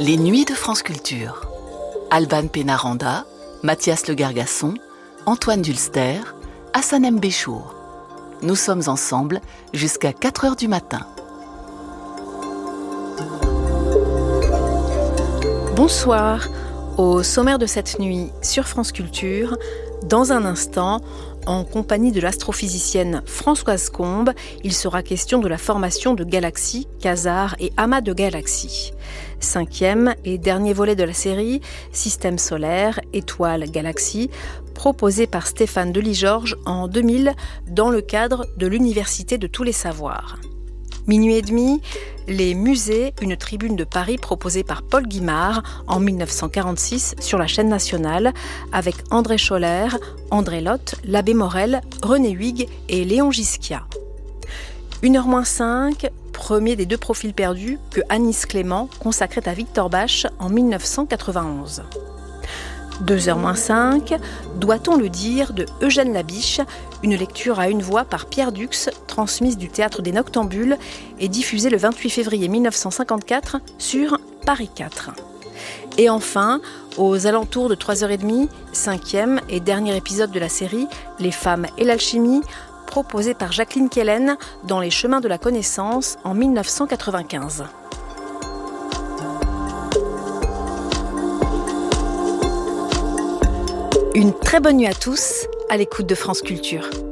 Les Nuits de France Culture. Alban Pénaranda, Mathias Le Gargasson, Antoine Dulster, Hassanem Béchour. Nous sommes ensemble jusqu'à 4h du matin. Bonsoir. Au sommaire de cette nuit sur France Culture, dans un instant, en compagnie de l'astrophysicienne Françoise Combe, il sera question de la formation de galaxies, quasars et amas de galaxies. 5e et dernier volet de la série, Système solaire, étoiles, galaxies, proposé par Stéphane Delis-Georges en 2000 dans le cadre de l'Université de tous les savoirs. Minuit et demi, les musées, une tribune de Paris proposée par Paul Guimard en 1946 sur la chaîne nationale avec André Scholler, André Lotte, l'abbé Morel, René Huyghe et Léon Gisquia. 1h-5, premier des deux profils perdus que Anis Clément consacrait à Victor Bach en 1991. 2h-5, doit-on le dire, de Eugène Labiche, une lecture à une voix par Pierre Dux, transmise du Théâtre des Noctambules et diffusée le 28 février 1954 sur Paris 4. Et enfin, aux alentours de 3h30, 5e et dernier épisode de la série, Les femmes et l'alchimie, proposé par Jacqueline Kellen dans Les chemins de la connaissance en 1995. Une très bonne nuit à tous, à l'écoute de France Culture.